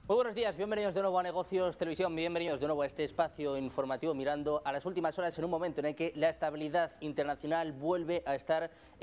Muy buenos días, bienvenidos de nuevo a Negocios Televisión, bienvenidos de nuevo a este espacio informativo mirando a las últimas horas en un momento en el que la estabilidad internacional vuelve a estar